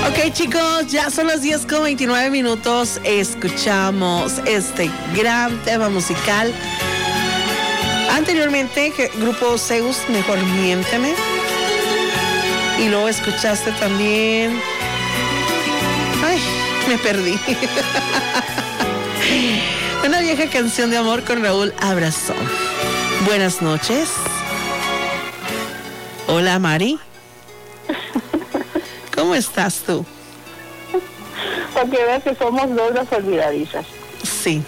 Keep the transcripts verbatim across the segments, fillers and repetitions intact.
Ok, chicos, ya son las diez con veintinueve minutos. Escuchamos este gran tema musical. Anteriormente, Grupo Zeus, Mejor Miénteme. Y luego escuchaste también... Ay, me perdí. Una vieja canción de amor con Raúl Abrazón. Buenas noches. Hola, Mari. ¿Cómo estás tú? Porque veas que somos dos las olvidadizas. Sí.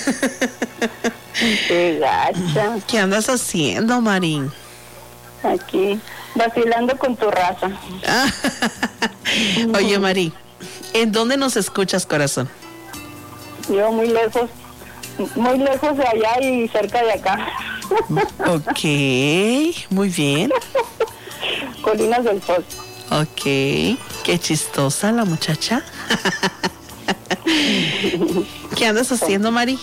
Qué gacha. ¿Qué andas haciendo, Marín? Aquí, vacilando con tu raza. Oye, Mari, ¿en dónde nos escuchas, corazón? Yo muy lejos, muy lejos de allá y cerca de acá. Ok, muy bien. Colinas del Sol. Ok, qué chistosa la muchacha. ¿Qué andas haciendo, Mari?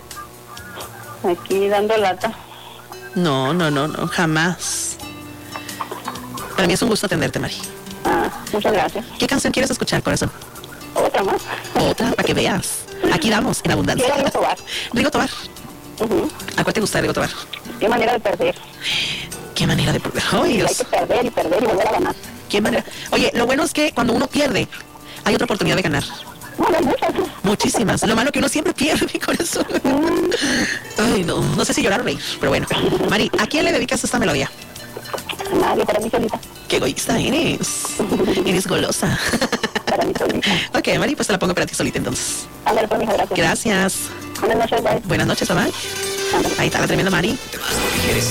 Aquí dando lata. No, no, no, no, jamás. Para mí es un gusto atenderte, Mari. Ah, muchas gracias. ¿Qué canción quieres escuchar, corazón? ¿Otra más? Otra, para que veas. Aquí damos, en abundancia. Quiero Rigo Tobar. Rigo Tobar. Uh-huh. ¿A cuál te gusta Rigo Tobar? Qué manera de perder. Qué manera de perder. Oh, Dios. Hay que perder y perder y volver a ganar. Qué manera. Oye, lo bueno es que cuando uno pierde, hay otra oportunidad de ganar. No, no hay muchas. Muchísimas. Lo malo que uno siempre pierde, corazón. Ay, no. No sé si llorar o reír, pero bueno. Mari, ¿a quién le dedicas esta melodía? A nadie, para mí solita. Qué egoísta eres. Eres golosa. Para mí solita. Ok, Mari, pues te la pongo para ti solita entonces. Ándale, pues, mija, gracias. Gracias. Buenas noches, bye. Buenas noches, bye. Ahí está la tremenda Mari.